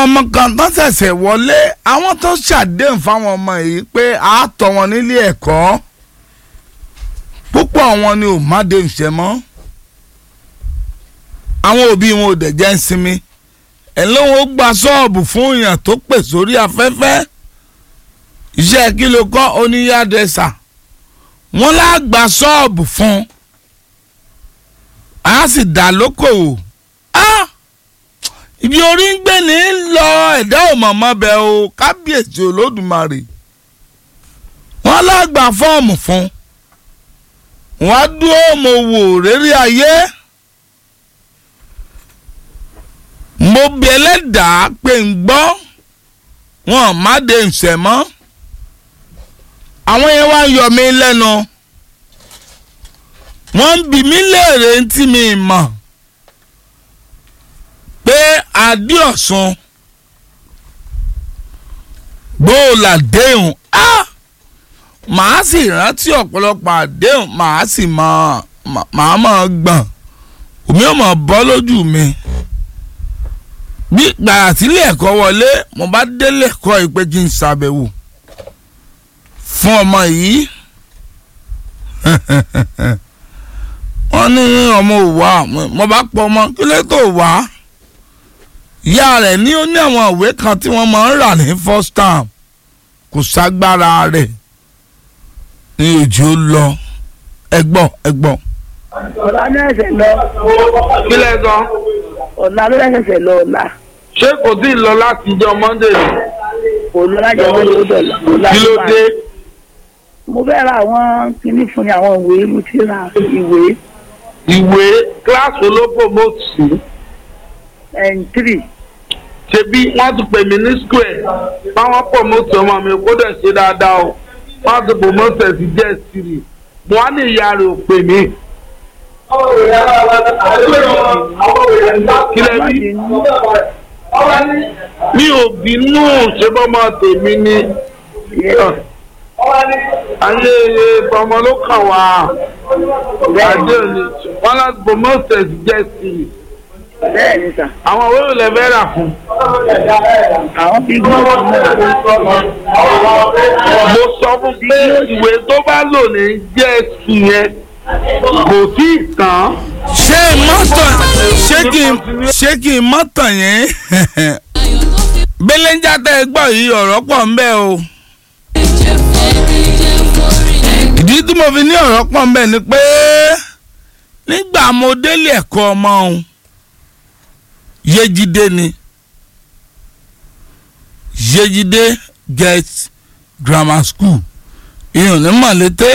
ọmọ kan tó ṣẹ̀ṣẹ̀ wọlé àwọn tó ṣàdéhùn fáwọn ọmọ yìí pé a tọ́ wọn nílé ẹ̀kọ́ púpọ̀ wọn ni ò má dé ìṣẹ́ mọ́ àwọn òbí wọn ò dẹ̀ jẹ́ ń sinmi ẹ̀ lóun ó gba ṣọ́ọ̀bù fún èèyàn tó pè sórí afẹ́fẹ́ iṣẹ́ kí ló kọ́ oníyàdẹ́sà wọ́n lá gba ṣọ́ọ̀bù fún a sì dá lókòwò ibi orí ń gbé ní lọ ẹ̀dá òmọ̀mọ́ bẹ̀ o kábíyèsí olódùmarè wọ́n lá gba fọ́ọ̀mù fún wọ́n á dúró mo wò rírí ayé mo bí ẹlẹ́dàá pé ń gbọ́ wọn má dé ìṣẹ́ mọ́ àwọn yẹn wá yọ mí lẹ́nu wọ́n ń bi mí léèrè tí mi mọ̀ pé Adéọ̀sùn gbóòlà déhùn màá sì rántí ọ̀pọ̀lọpọ̀ àdéhùn màá sì màá mọ̀ gbọ̀n omi ò mọ̀ bọ́ lójú mi bí gbàrà sílé ẹ̀kọ́ wọlé mo bá délé ẹ̀kọ́ yìí pé kí n ṣàbẹ̀wò fún ọmọ yìí wọ́n ní ọmọ òwà mo bá pọ̀ ọmọ kí ló tó wà ìyá rẹ̀ ní ó ní àwọn ìwé kan tí wọ́n máa ń rà ní first term kò ságbára rẹ̀ ní òjò lọ ẹgbọ́n. ọ̀la ló ẹ̀sẹ̀ lọ. kí lẹ sọ. ọ̀la ló ẹ̀sẹ̀ lọ ọ̀la. ṣé kò tí ì lọ láti jọ Monday rẹ. kò lọ láti jọ Monday ó dọ̀la. kí ló dé. mo fẹ́ ra àwọn kinní fún ni àwọn ìwé mo ti ra ìwé. ìwé kíláàsì olóko mo sì. N3. ṣebí wọ́n ti pè mí ní square báwọn pọ̀ mọ́tò ọmọ mi kó dẹ̀ ṣe dáadáa o wọ́n ti pò mọ́tò ẹ̀ sí jẹ́ sírì mo wá ní ìyá rẹ̀ ò pè mí. kí lẹ bí mi ò bínú ṣé bọ́mọ tèmi ni ayé ọmọ ló kàn wá àdé òní wọ́n láti pò mọ́tò ẹ̀ sí jẹ́ sírì. bẹ́ẹ̀ni sà. àwọn owó ilẹ̀ fẹ́ rà fún. àwọn bíi gbọ́dọ̀ mo sọ fún pé ìwé tó bá lò ní jẹ́ ẹ̀sùn yẹn kò tí ì tán. ṣé kí n mọ́tàn yẹn belenja tẹ́ ẹ gbọ́ yìí ọ̀rọ̀ pọ̀ ń bẹ o. ìdí tí mo fi ní ọ̀rọ̀ pọ̀ ń bẹ ni pé nígbà mo délé ẹ̀kọ́ ọmọ òun Yejide ni Yejide Girls Grammar School ìyẹn ní Mọ̀lété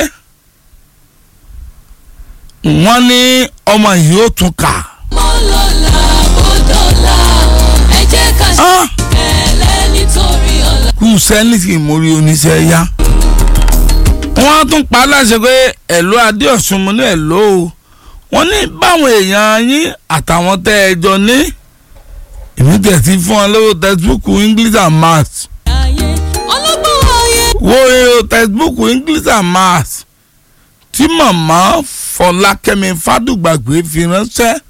wọ́n ní ọmọ yìí ó tún kà. mọ́lọ́lá bọ́dọ̀lá ẹ jẹ́ ká ṣe ẹlẹ́ nítorí ọ̀la. kú sẹ́ńtì mórí oníṣẹ́ yá wọ́n á tún pa á láṣẹ pé ẹ̀lú Adéọ̀sùn mo ní ẹ̀lú o wọ́n ní báwọn èèyàn yín àtàwọn tẹ́ ẹ jọ ní èmi tẹ̀sí fún ọ lówó textbook English and Maths. wo textbook English and Maths tí màmá Fọlákẹ́mi Fádùgbàgbé fi ránṣẹ́.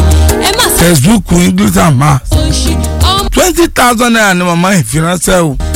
textbook English and Maths 20,000 naira ni màmá yìí fi ránṣẹ́ o.